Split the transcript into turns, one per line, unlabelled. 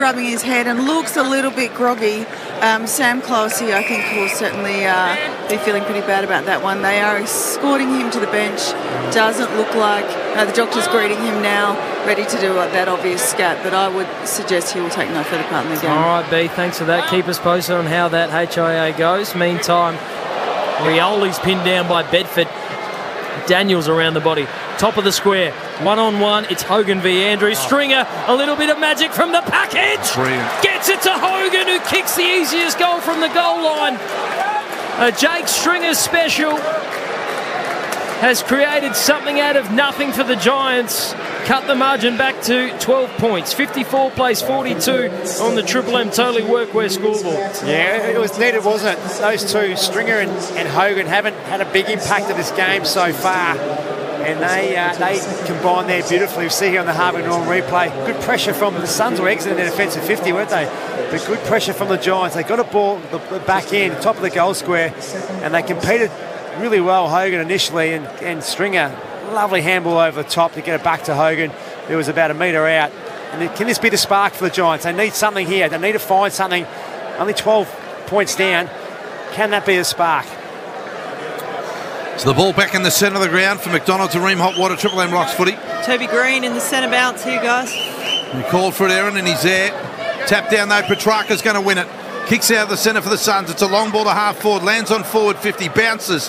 rubbing his head and looks a little bit groggy. Sam Closey, I think, will certainly be feeling pretty bad about that one. They are escorting him to the bench. Doesn't look like the doctor's greeting him now, ready to do that obvious scat, but I would suggest he will take no further part in the game.
All right, B, thanks for that. Keep us posted on how that HIA goes. Meantime, Rioli's pinned down by Bedford. Daniels around the body. Top of the square. One-on-one. It's Hogan v. Andrews. Stringer, a little bit of magic from the package.
Brilliant.
Gets it to Hogan, who kicks the easiest goal from the goal line. Jake Stringer's special has created something out of nothing for the Giants. Cut the margin back to 12 points. 54 plays 42 on the Triple M Totally Workwear scoreboard.
Yeah, it was needed, wasn't it? Those two, Stringer and Hogan, haven't had a big impact of this game so far. And they combined there beautifully. We see here on the Harvey Norman replay. Good pressure from the Suns were exiting their defensive 50, weren't they? But good pressure from the Giants. They got a ball the back end, top of the goal square, and they competed really well, Hogan initially, and Stringer. Lovely handball over the top to get it back to Hogan. It was about a metre out. And can this be the spark for the Giants? They need something here. They need to find something. Only 12 points down. Can that be the spark?
So the ball back in the centre of the ground for McDonald to Ream Hotwater, Triple M Rocks footy.
Toby Green in the centre bounce here, guys.
He called for it, Aaron, and he's there. Tap down though, Petrarca's going to win it. Kicks out of the centre for the Suns. It's a long ball to half forward. Lands on forward 50. Bounces.